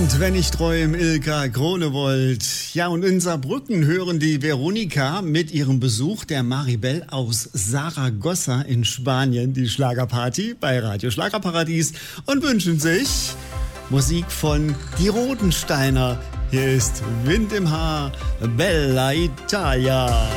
Und wenn ich träum, Ilka Groenewold. Ja, und in Saarbrücken hören die Veronika mit ihrem Besuch der Maribel aus Saragossa in Spanien die Schlagerparty bei Radio Schlagerparadies und wünschen sich Musik von Die Rodensteiner. Hier ist Wind im Haar, Bella Italia.